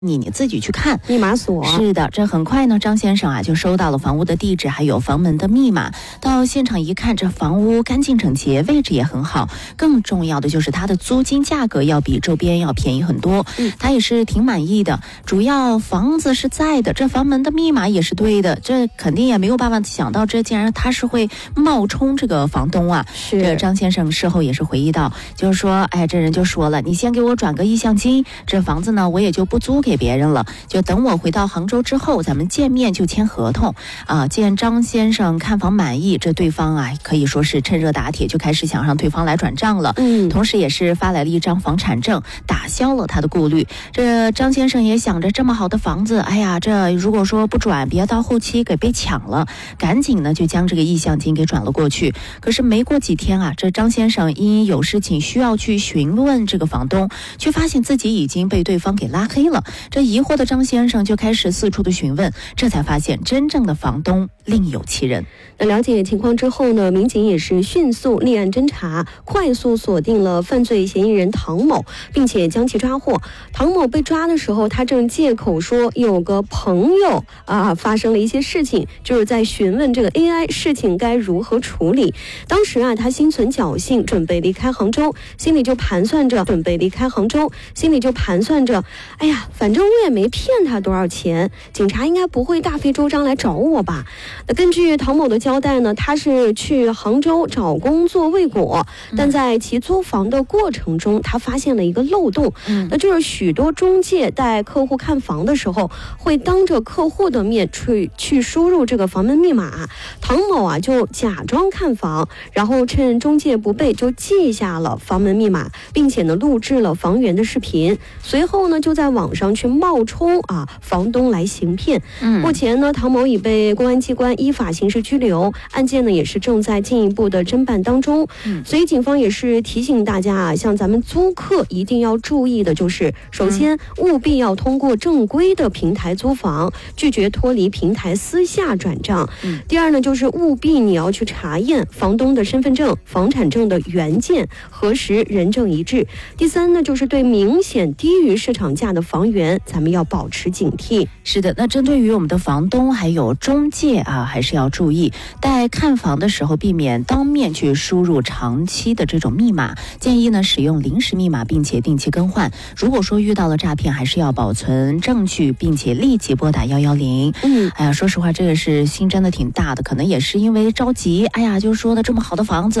你自己去看密码锁。 是的，这很快呢，张先生就收到了房屋的地址，还有房门的密码。到现场一看，这房屋干净整洁，位置也很好。更重要的就是它的租金价格要比周边要便宜很多，他也是挺满意的。主要房子是在的，这房门的密码也是对的，这肯定也没有办法想到，这竟然他是会冒充这个房东啊。这张先生事后也是回忆到，就是说，这人就说了，你先给我转个意向金，这房子呢我也就不租给别人了，就等我回到杭州之后，咱们见面就签合同啊。见张先生看房满意，这对方可以说是趁热打铁，就开始想让对方来转账了。同时也是发来了一张房产证，打消了他的顾虑。这张先生也想着，这么好的房子，这如果说不转，别到后期给被抢了，赶紧呢就将这个意向金给转了过去。可是没过几天这张先生因有事情需要去询问这个房东，却发现自己已经被对方给拉黑了。这疑惑的张先生就开始四处的询问，这才发现真正的房东另有其人。 那了解情况之后呢，民警也是迅速立案侦查，快速锁定了犯罪嫌疑人唐某，并且将其抓获。唐某被抓的时候，他正借口说有个朋友发生了一些事情，就是在询问这个 AI 事情该如何处理。当时他心存侥幸，准备离开杭州，心里就盘算着，反正我也没骗他多少钱，警察应该不会大费周章来找我吧。那根据唐某的交代呢，他是去杭州找工作未果，但在其租房的过程中，他发现了一个漏洞，那就是许多中介带客户看房的时候，会当着客户的面去输入这个房门密码。唐某就假装看房，然后趁中介不备就记下了房门密码，并且呢录制了房源的视频，随后呢就在网上去冒充房东来行骗。目前呢，唐某已被公安机关依法刑事拘留，案件呢也是正在进一步的侦办当中。所以警方也是提醒大家像咱们租客一定要注意的就是，首先务必要通过正规的平台租房，拒绝脱离平台私下转账。第二呢，就是务必你要去查验房东的身份证、房产证的原件，核实人证一致。第三呢，就是对明显低于市场价的房源，咱们要保持警惕。 是的，那针对于我们的房东还有中介还是要注意，在看房的时候避免当面去输入长期的这种密码，建议呢使用临时密码，并且定期更换。如果说遇到了诈骗，还是要保存证据，并且立即拨打110。说实话，这个是心真的挺大的，可能也是因为着急，就说的这么好的房子